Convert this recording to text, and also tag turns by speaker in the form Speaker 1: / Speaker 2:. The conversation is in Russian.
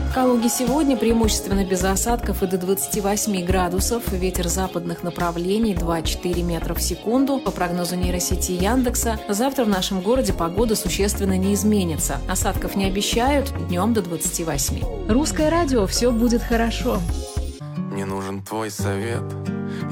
Speaker 1: В Калуге сегодня преимущественно без осадков и до 28 градусов. Ветер западных направлений 2-4 метра в секунду. По прогнозу нейросети Яндекса, завтра в нашем городе погода существенно не изменится. Осадков не обещают, днем до 28. Русское радио, все будет хорошо.
Speaker 2: Мне нужен твой совет.